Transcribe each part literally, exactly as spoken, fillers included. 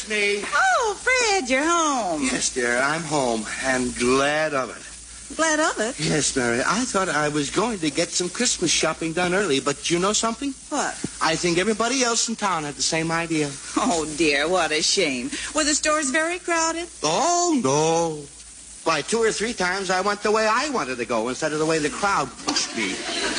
it's me. Oh, Fred, you're home. Yes, dear, I'm home, and glad of it. Glad of it? Yes, Mary, I thought I was going to get some Christmas shopping done early, but you know something? What? I think everybody else in town had the same idea. Oh, dear, what a shame. Were the stores very crowded? Oh, no. Why, two or three times I went the way I wanted to go instead of the way the crowd pushed me.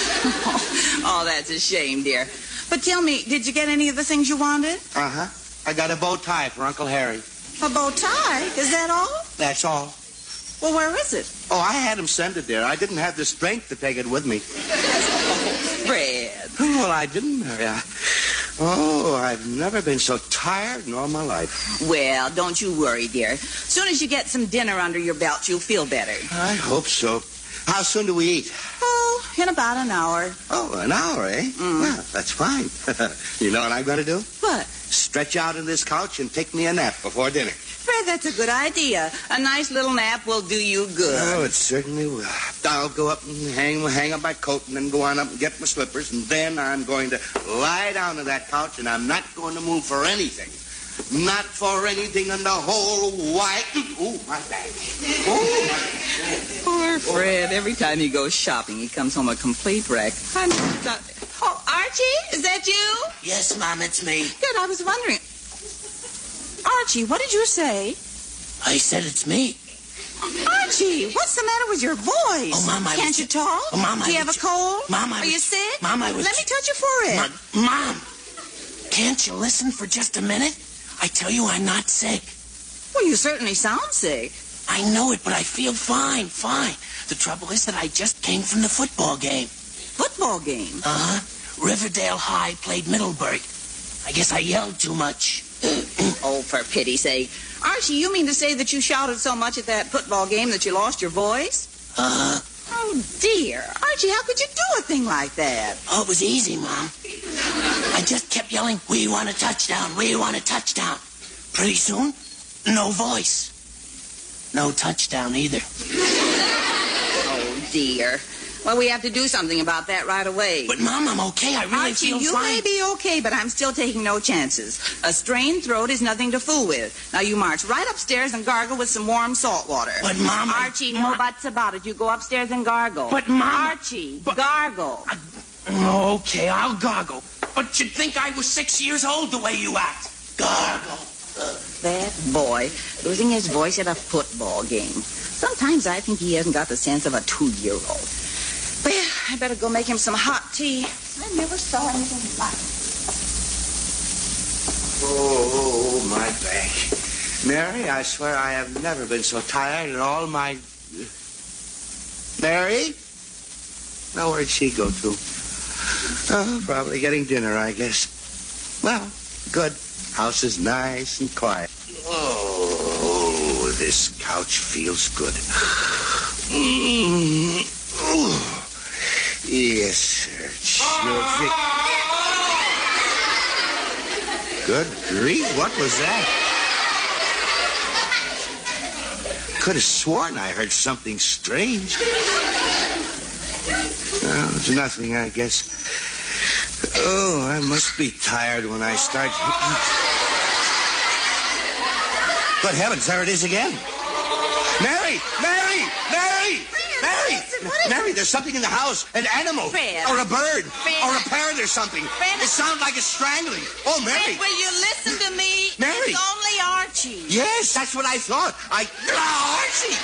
Oh, that's a shame, dear. But tell me, did you get any of the things you wanted? Uh-huh. I got a bow tie for Uncle Harry. A bow tie? Is that all? That's all. Well, where is it? Oh, I had him send it there. I didn't have the strength to take it with me. Oh, Fred. Well, I didn't, Mary. I... Oh, I've never been so tired in all my life. Well, don't you worry, dear. As soon as you get some dinner under your belt, you'll feel better. I hope so. How soon do we eat? Oh, in about an hour. Oh, an hour, eh? Mm. Well, that's fine. You know what I'm going to do? What? Stretch out on this couch and take me a nap before dinner. Fred, that's a good idea. A nice little nap will do you good. Oh, it certainly will. I'll go up and hang, hang up my coat and then go on up and get my slippers, and then I'm going to lie down on that couch, and I'm not going to move for anything. Not for anything in the whole wide... Ooh, my bag. Oh, my... Poor Fred. Every time he goes shopping, he comes home a complete wreck. I'm not... Oh, Archie, is that you? Yes, Mom, it's me. Good, I was wondering. Archie, what did you say? I said it's me. Archie, what's the matter with your voice? Oh, Mom, I Can't was... you talk? Oh, Mom, I Do you have was... a cold? Mom, I Are was... you sick? Mom, I was... Let me touch your forehead. Mom, Mom, can't you listen for just a minute? I tell you, I'm not sick. Well, you certainly sound sick. I know it, but I feel fine, fine. The trouble is that I just came from the football game. Football game? Uh-huh. Riverdale High played Middleburg. I guess I yelled too much. Oh, for pity's sake. Archie, you mean to say that you shouted so much at that football game that you lost your voice? Uh-huh. Oh, dear. Archie, how could you do a thing like that? Oh, it was easy, Mom. I just kept yelling, we want a touchdown, we want a touchdown. Pretty soon, no voice. No touchdown either. Oh, dear. Well, we have to do something about that right away. But, Mom, I'm okay. I really Archie, feel you fine. may be okay, but I'm still taking no chances. A strained throat is nothing to fool with. Now, you march right upstairs and gargle with some warm salt water. But, Mom... I- Archie, no Mom- buts about it. You go upstairs and gargle. But, Mom... Archie, but- gargle. I- okay, I'll gargle. But you'd think I was six years old the way you act. Gargle. That boy, losing his voice at a football game. Sometimes I think he hasn't got the sense of a two-year-old. Well, I better go make him some hot tea. I never saw anything like it. Oh, my back. Mary, I swear I have never been so tired in all my... Mary? Now, where'd she go to? Oh, probably getting dinner, I guess. Well, good. House is nice and quiet. Oh, this couch feels good. Mm. Oh. Yes, sir. Sure. Good grief, what was that? Could have sworn I heard something strange. Well, it's nothing, I guess. Oh, I must be tired when I start... Good heavens, there it is again. Mary! Mary! Mary! Mary! Mary, there's something in the house. An animal. Fred. Or a bird. Fred. Or a parrot or something. Fred. It sounds like it's strangling. Oh, Mary. Fred, will you listen to me? Mary. It's only Archie. Yes, that's what I thought. I... Ah, Archie!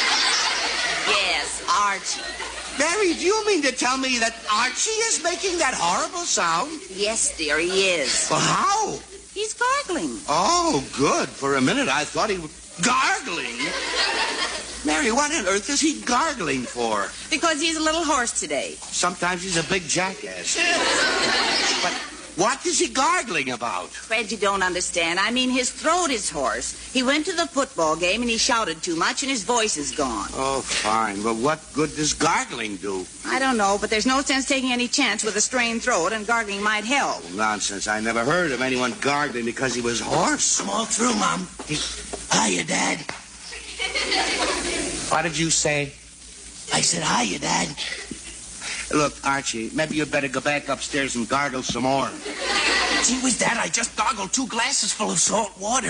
Yes, Archie. Mary, do you mean to tell me that Archie is making that horrible sound? Yes, dear, he is. Well, how? He's gargling. Oh, good. For a minute, I thought he was gargling. Mary, what on earth is he gargling for? Because he's a little hoarse today. Sometimes he's a big jackass. But what is he gargling about? Fred, you don't understand. I mean, his throat is hoarse. He went to the football game and he shouted too much and his voice is gone. Oh, fine. But what good does gargling do? I don't know, but there's no sense taking any chance with a strained throat, and gargling might help. Nonsense. I never heard of anyone gargling because he was hoarse. I'm all through, Mom. Hiya, Dad. What did you say? I said hiya, Dad. Look, Archie, maybe you'd better go back upstairs and gargle some more. Gee whiz, Dad, I just gargled two glasses full of salt water.